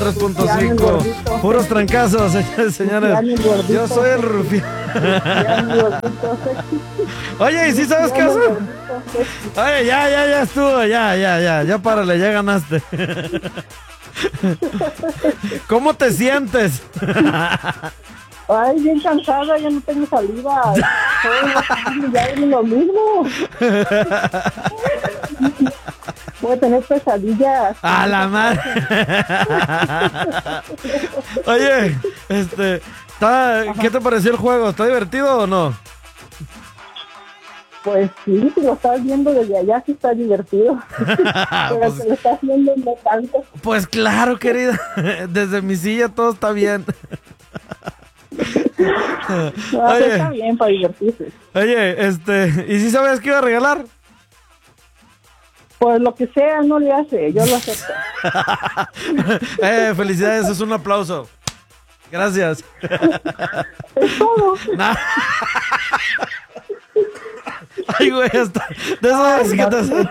3.5. Puros trancazos, señores. Yo soy el Rufián. Oye, ¿y si sabes qué hacer? Oye, ya estuvo, ya párale, ya ganaste. ¿Cómo te sientes? Ay, bien cansada, ya no tengo saliva. Ya es lo mismo. Voy a tener pesadillas. A la madre. Oye, ¿qué te pareció el juego? ¿Está divertido o no? Pues sí, si lo estás viendo desde allá, sí está divertido. Pero pues, se lo estás viendo no tanto. Pues claro, querida. Desde mi silla todo está bien. No, oye, está bien para divertirse. Oye, ¿y si sabes qué iba a regalar? Pues lo que sea, no le hace, yo lo acepto. Felicidades, es un aplauso. Gracias. Es todo. Nah. Ay, güey, hasta de esas que te...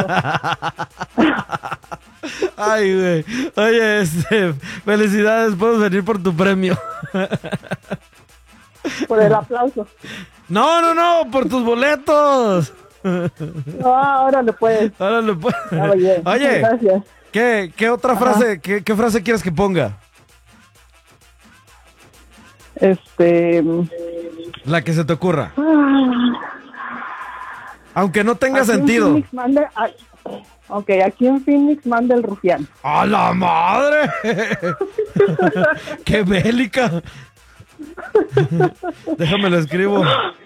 Ay, güey. Oye, felicidades, puedes venir por tu premio. Por el aplauso. No, por tus boletos. No, ahora le puedes. Oye, gracias. ¿Qué otra frase, qué frase quieres que ponga? La que se te ocurra. Aunque no tenga sentido. Ok, aquí en Phoenix manda el Rufián. ¡A la madre! ¡Qué bélica! Déjame lo escribo.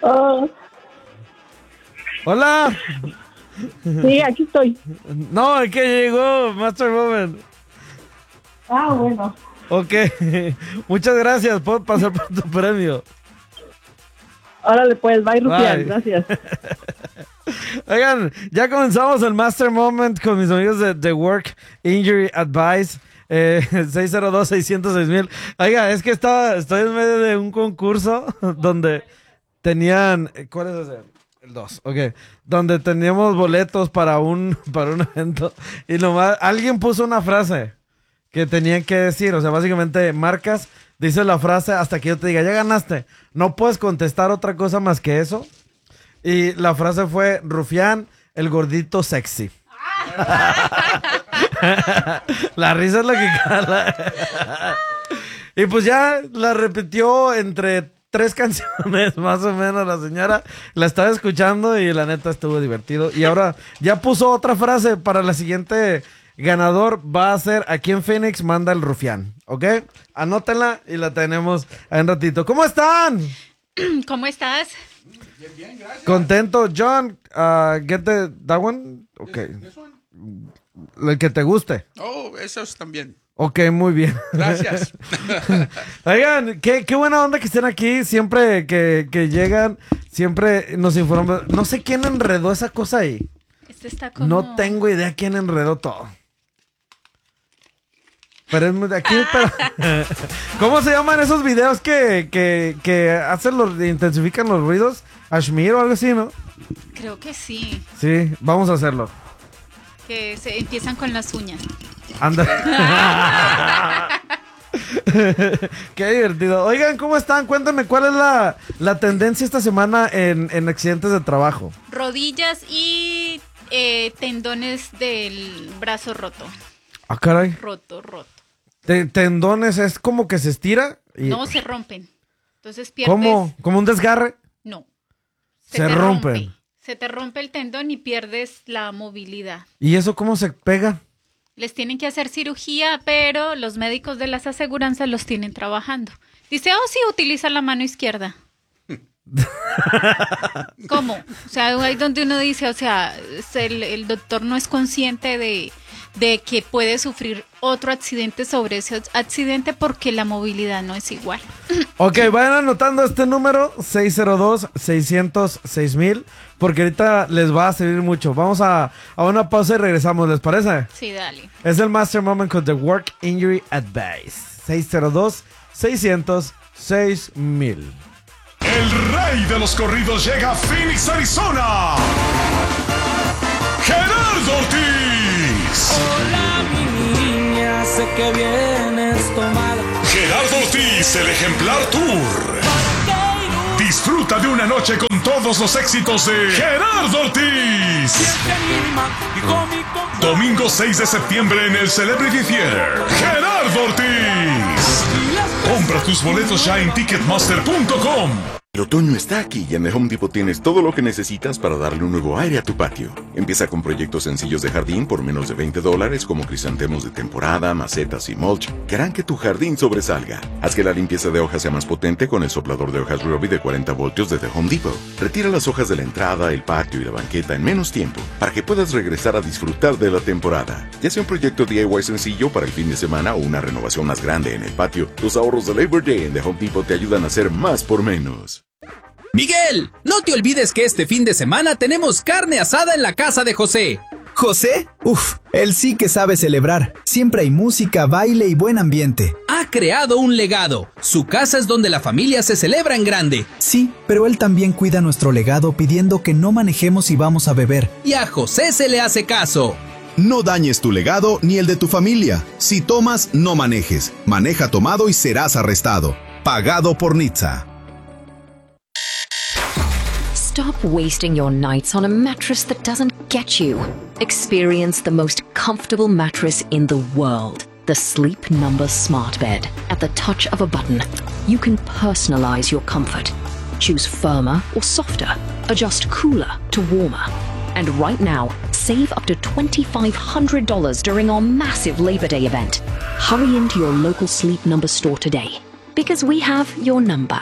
Hola. Sí, aquí estoy. No, es que llegó Master Moment. Bueno. Ok, muchas gracias. Puedo pasar por tu premio. Órale pues, bye Rufián, gracias. Oigan, ya comenzamos el Master Moment con mis amigos de The Work Injury Advice. 602-606,000. Oiga, es que estoy en medio de un concurso donde tenían... ¿Cuál es ese? El 2, ok. Donde teníamos boletos para un evento. Y nomás alguien puso una frase que tenían que decir. O sea, básicamente marcas, dice la frase hasta que yo te diga, ya ganaste. No puedes contestar otra cosa más que eso. Y la frase fue, Rufián, el gordito sexy. La risa es la que cala. Y pues ya la repitió entre 3 canciones, más o menos, la señora. La estaba escuchando y la neta estuvo divertido. Y ahora ya puso otra frase para la siguiente ganador. Va a ser aquí en Phoenix, manda el Rufián. ¿Ok? Anótenla y la tenemos en ratito. ¿Cómo están? ¿Cómo estás? Bien, gracias. Contento, John. Get that one. Ok. El que te guste. Oh, esos también. Ok, muy bien. Gracias. Oigan, qué buena onda que estén aquí. Siempre que llegan, siempre nos informan. No sé quién enredó esa cosa ahí. Está como... No tengo idea quién enredó todo. Pero es muy de aquí. Pero... ¿Cómo se llaman esos videos que hacen intensifican los ruidos? Ashmir o algo así, ¿no? Creo que sí. Sí, vamos a hacerlo. Que se empiezan con las uñas. Anda. Qué divertido. Oigan, ¿cómo están? Cuéntame, ¿cuál es la tendencia esta semana en accidentes de trabajo? Rodillas y tendones del brazo roto. Ah, caray. Roto. Tendones es como que se estira. No, se rompen. Entonces pierdes... ¿Cómo? ¿Como un desgarre? No. Se rompen. Se te rompe el tendón y pierdes la movilidad. ¿Y eso cómo se pega? Les tienen que hacer cirugía, pero los médicos de las aseguranzas los tienen trabajando. Dice, sí, utiliza la mano izquierda. ¿Cómo? O sea, ahí donde uno dice, o sea, el doctor no es consciente de que puede sufrir otro accidente sobre ese accidente porque la movilidad no es igual. Ok, vayan anotando este número, 602-606,000, porque ahorita les va a servir mucho. Vamos a una pausa y regresamos, ¿les parece? Sí, dale. Es el Master Moment con The Work Injury Advice. 602-606,000. El rey de los corridos llega a Phoenix, Arizona. Gerardo Ortiz. Hola, mi niña, sé que vienes puesto mal. Gerardo Ortiz, el Ejemplar Tour. Disfruta de una noche con todos los éxitos de Gerardo Ortiz. Domingo 6 de septiembre en el Celebrity Theater. Gerardo Ortiz. Compra tus boletos ya en Ticketmaster.com. El otoño está aquí y en The Home Depot tienes todo lo que necesitas para darle un nuevo aire a tu patio. Empieza con proyectos sencillos de jardín por menos de $20 como crisantemos de temporada, macetas y mulch que harán que tu jardín sobresalga. Haz que la limpieza de hojas sea más potente con el soplador de hojas Ryobi de 40 voltios de The Home Depot. Retira las hojas de la entrada, el patio y la banqueta en menos tiempo para que puedas regresar a disfrutar de la temporada. Ya sea un proyecto DIY sencillo para el fin de semana o una renovación más grande en el patio, los ahorros de Labor Day en The Home Depot te ayudan a hacer más por menos. Miguel, no te olvides que este fin de semana tenemos carne asada en la casa de José. ¿José? Él sí que sabe celebrar. Siempre hay música, baile y buen ambiente. Ha creado un legado. Su casa es donde la familia se celebra en grande. Sí, pero él también cuida nuestro legado pidiendo que no manejemos si vamos a beber. Y a José se le hace caso. No dañes tu legado ni el de tu familia. Si tomas, no manejes. Maneja tomado y serás arrestado. Pagado por NHTSA. Stop wasting your nights on a mattress that doesn't get you. Experience the most comfortable mattress in the world. The Sleep Number Smart Bed. At the touch of a button, you can personalize your comfort. Choose firmer or softer. Adjust cooler to warmer. And right now, save up to $2,500 during our massive Labor Day event. Hurry into your local Sleep Number store today, because we have your number.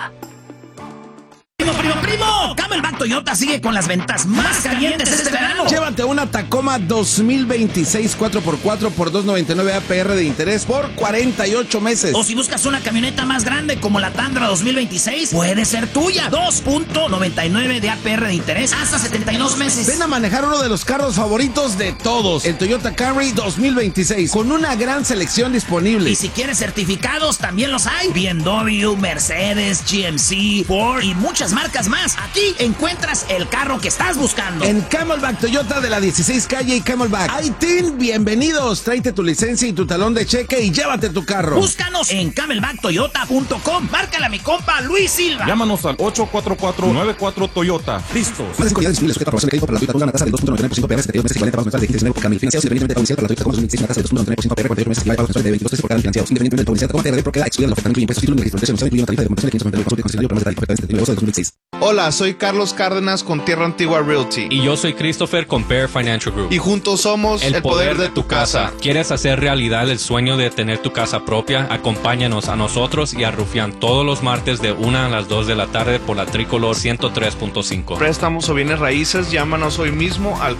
¡Primo! Camelback Toyota sigue con las ventas más calientes este verano. Llévate una Tacoma 2026 4x4 por $299 APR de interés por 48 meses. O si buscas una camioneta más grande como la Tundra 2026, puede ser tuya. 2.99 de APR de interés hasta 72 meses. Ven a manejar uno de los carros favoritos de todos, el Toyota Camry 2026, con una gran selección disponible. Y si quieres certificados, también los hay. BMW, Mercedes, GMC, Ford y muchas marcas más. Aquí encuentras el carro que estás buscando. En Camelback Toyota de la 16 calle y Camelback. ¡Aitín! Bienvenidos. Tráete tu licencia y tu talón de cheque y llévate tu carro. Búscanos en camelbacktoyota.com. Márcale a mi compa Luis Silva. Llámanos al 844-94 Toyota. Listos. Más descuidados disponibles sujeta a aprobación de crédito para la Toyota Tundra, una tasa del 2.99% PR, 72 meses equivalente a pagos mensuales de 15 por cada mil financiados, independientemente de provincial para la Toyota Tacoma 2026, una tasa del 2.99% PR, 48 meses equivalente a pagos mensuales de 22 pesos por cada mil financiados, independientemente de provincial. Tacoma TRD propiedad excluida de la oferta, no incluye impuestos, título ni registro de emisión, incluye una tarifa de demostración de 599 consulta y concesionario para más detalles, oferta de 7 de agosto de 2006. Hola, soy Carlos Cárdenas con Tierra Antigua Realty. Y yo soy Christopher con Bear Financial Group. Y juntos somos el poder de tu casa. ¿Quieres hacer realidad el sueño de tener tu casa propia? Acompáñanos a nosotros y a Rufián todos los martes de 1 a las 2 de la tarde por la Tricolor 103.5. Préstamos o bienes raíces, llámanos hoy mismo al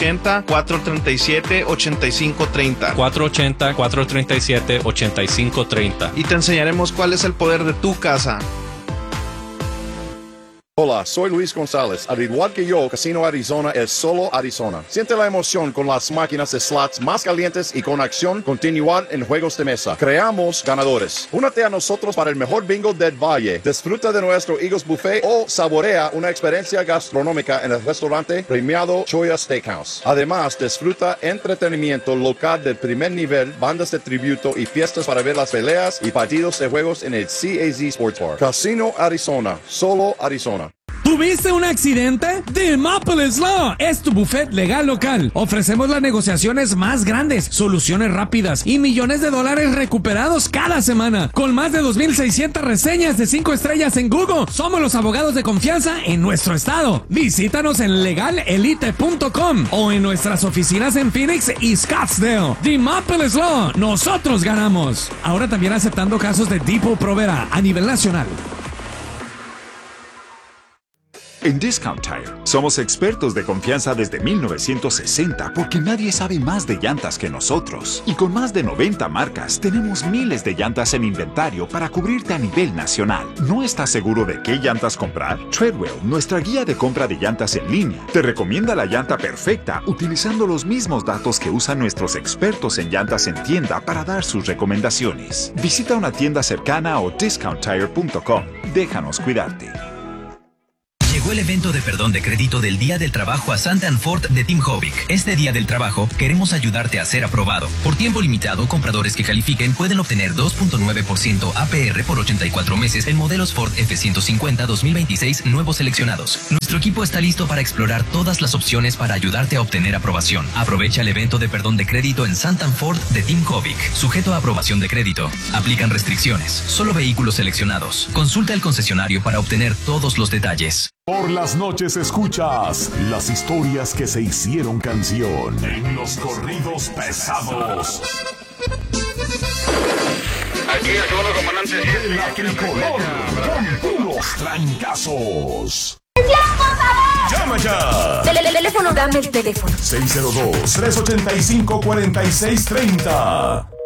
480-437-8530. 480-437-8530. Y te enseñaremos cuál es el poder de tu casa. Hola, soy Luis González. Al igual que yo, Casino Arizona es solo Arizona. Siente la emoción con las máquinas de slots más calientes y con acción continuar en juegos de mesa. Creamos ganadores. Únete a nosotros para el mejor bingo del Valle. Disfruta de nuestro Eagles Buffet o saborea una experiencia gastronómica en el restaurante premiado Choya Steakhouse. Además, disfruta entretenimiento local del primer nivel, bandas de tributo y fiestas para ver las peleas y partidos de juegos en el CAZ Sports Bar. Casino Arizona, solo Arizona. ¿Tuviste un accidente? The Maple Law es tu buffet legal local. Ofrecemos las negociaciones más grandes, soluciones rápidas y millones de dólares recuperados cada semana. Con más de 2,600 reseñas de 5 estrellas en Google, somos los abogados de confianza en nuestro estado. Visítanos en legalelite.com o en nuestras oficinas en Phoenix y Scottsdale. The Maple Law, nosotros ganamos. Ahora también aceptando casos de Depot Provera a nivel nacional. En Discount Tire, somos expertos de confianza desde 1960 porque nadie sabe más de llantas que nosotros. Y con más de 90 marcas, tenemos miles de llantas en inventario para cubrirte a nivel nacional. ¿No estás seguro de qué llantas comprar? Treadwell, nuestra guía de compra de llantas en línea, te recomienda la llanta perfecta utilizando los mismos datos que usan nuestros expertos en llantas en tienda para dar sus recomendaciones. Visita una tienda cercana o discounttire.com. Déjanos cuidarte. Llegó Llegó el evento de perdón de crédito del Día del Trabajo a Santan Ford de Tim Hovick. Este Día del Trabajo queremos ayudarte a ser aprobado. Por tiempo limitado, compradores que califiquen pueden obtener 2.9% APR por 84 meses en modelos Ford F-150 2026 nuevos seleccionados. Nuestro equipo está listo para explorar todas las opciones para ayudarte a obtener aprobación. Aprovecha el evento de perdón de crédito en Santan Ford de Tim Hovick. Sujeto a aprobación de crédito. Aplican restricciones. Solo vehículos seleccionados. Consulta el concesionario para obtener todos los detalles. Por las noches escuchas las historias que se hicieron canción en los corridos pesados. Aquí a todos los comandantes. De la tricolor, con puros trancazos. ¡Llama ya! Teléfono, dame el teléfono. 602-385-4630.